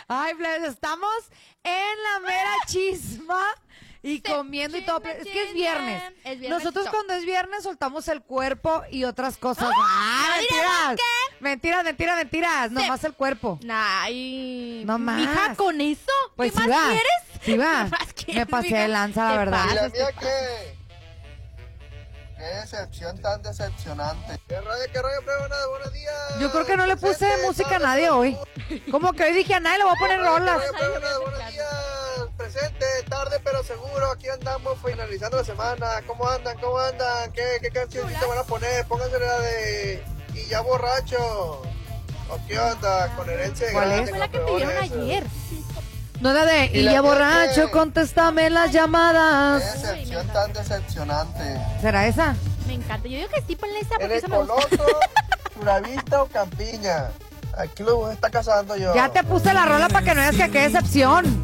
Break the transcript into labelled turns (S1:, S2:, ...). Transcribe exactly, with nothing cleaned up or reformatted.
S1: Ay, pues estamos en la mera chisma y
S2: Sí,
S1: comiendo y todo.
S2: chisme,
S1: Es que es
S2: chisme.
S1: viernes.
S2: Es viernes
S1: Nosotros
S2: y todo.
S1: cuando es viernes soltamos el cuerpo y otras cosas. ¡Ah,
S2: ¿no
S1: mentiras!
S2: diremos qué?
S1: Mentiras, mentiras, mentiras.
S2: Sí.
S1: Nomás el cuerpo.
S2: Ay,
S1: No más.
S2: mija, ¿con eso?
S1: Pues
S2: ¿Qué
S1: sí
S2: más
S1: va.
S2: quieres?
S1: Sí va.
S2: ¿Qué más quieres,
S1: Me pasé
S2: mija?
S1: de lanza, la
S2: ¿Qué
S1: verdad.
S3: ¿Y la
S2: pasas?
S3: mía
S2: ¿Qué pasas?
S3: qué? Qué decepción tan decepcionante. ¿Qué rollo, qué rollo, pregona de buenos días?
S1: Yo creo que no le puse
S3: Presente,
S1: música a
S3: tarde,
S1: nadie
S3: pero
S1: hoy.
S3: seguro.
S1: Como que hoy dije a nadie le voy a poner
S3: ¿Qué rollo,
S1: rolas.
S3: qué rollo, pregona de buenos días? Presente, tarde pero seguro. Aquí andamos finalizando la semana. ¿Cómo andan? ¿Cómo andan? ¿Qué, qué cancioncita van a poner? Pónganse la de Y ya borracho. ¿O qué onda? Con herencia de
S1: ¿Cuál
S3: grande,
S1: es?
S2: Fue la que
S3: campeones.
S2: pidieron ayer.
S1: No era de
S3: ¿Y
S1: y
S3: la
S1: ya
S3: mía
S1: borracho,
S3: qué?
S1: contéstame las
S3: Qué
S1: llamadas.
S3: decepción tan decepcionante.
S1: ¿Será esa?
S2: Me encanta. Yo digo que sí, ponle esa porque
S3: ¿Eres
S2: eso me gusta.
S3: Coloso, Churavista o Campiña? Aquí lo voy a estar casando yo.
S1: Ya te puse la rola para que no veas que qué decepción.